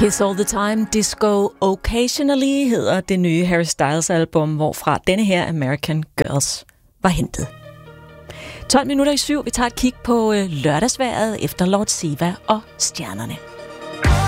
Kiss All The Time, Disco Occasionally hedder det nye Harry Styles album, hvorfra denne her American Girls var hentet. 7:12. Vi tager et kig på lørdagsvejret efter Lord Siva og stjernerne.